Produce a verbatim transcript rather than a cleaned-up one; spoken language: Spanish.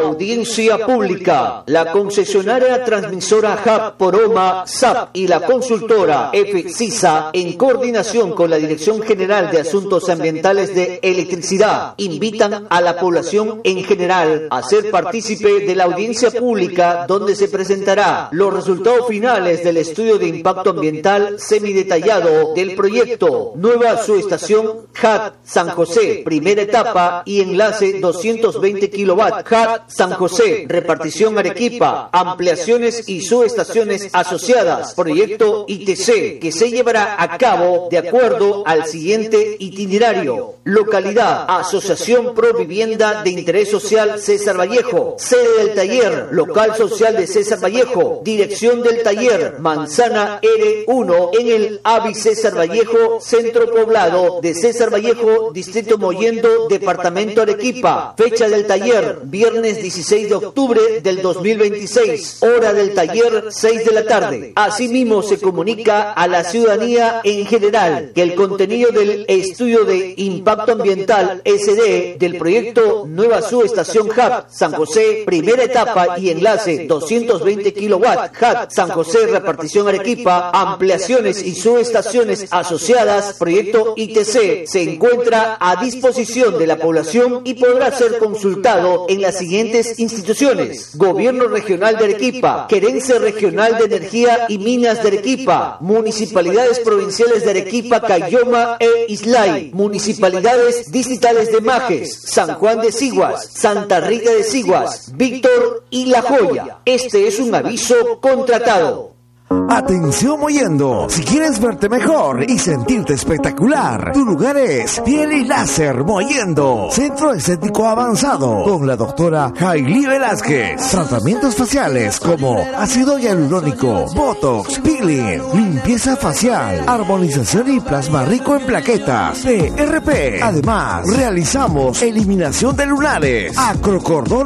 Audiencia pública. La concesionaria transmisora H A P Poroma, S A P y la consultora F CISA, en coordinación con la Dirección General de Asuntos Ambientales de Electricidad, invitan a la población en general a ser partícipe de la audiencia pública donde se presentará los resultados finales del estudio de impacto ambiental semidetallado del proyecto Nueva Subestación H A T San José, primera etapa y enlace doscientos veinte kilovatios, H A T San José, repartición Arequipa, ampliaciones y subestaciones asociadas, proyecto I T C, que se llevará a cabo de acuerdo al siguiente itinerario. Localidad: Asociación Pro Vivienda de Interés Social César Vallejo. Sede del taller: Local Social de César Vallejo. Dirección del taller: Manzana R uno en el Avi César Vallejo, Centro Poblado de César Vallejo, Distrito Mollendo, Departamento Arequipa. Fecha del taller: viernes dieciséis de octubre del dos mil veintiséis. Hora del taller: seis de la tarde. Asimismo, se comunica a la ciudadanía en general que el contenido del estudio de impacto ambiental S D del proyecto Nueva Subestación H A T San José, primera etapa y enlace doscientos veinte kilowatts, H A T San José, repartición Arequipa, ampliaciones y subestaciones asociadas, proyecto I T C, se encuentra a disposición de la población y podrá ser consultado en las siguientes instituciones: Gobierno Regional de Arequipa, Gerencia Regional de Energía y Minas de Arequipa, Municipalidades Provinciales de Arequipa, Cayoma e Islay, Municipalidades Distritales de Majes, San Juan de Siguas, Santa Rita de Siguas, Víctor y La Joya. Este es un aviso contratado. Atención Mollendo, si quieres verte mejor y sentirte espectacular, tu lugar es Piel y Láser Mollendo, Centro Estético Avanzado, con la doctora Hailey Velázquez. Tratamientos faciales como ácido hialurónico, botox, peeling, limpieza facial, armonización y plasma rico en plaquetas, P R P. Además, realizamos eliminación de lunares, acrocordón